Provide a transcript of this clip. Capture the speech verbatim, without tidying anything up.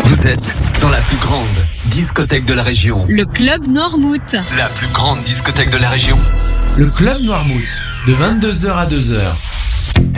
Vous êtes dans la plus grande discothèque de la région. Le Club Noirmouth. La plus grande discothèque de la région. Le Club Noirmouth, de vingt-deux heures à deux heures.